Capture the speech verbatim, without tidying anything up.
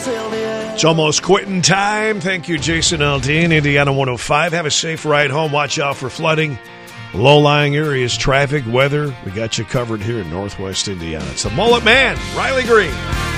It's almost quitting time. Thank you, Jason Aldean, Indiana one oh five. Have a safe ride home. Watch out for flooding, low-lying areas, traffic, weather. We got you covered here in Northwest Indiana. It's the Mullet Man, Riley Green.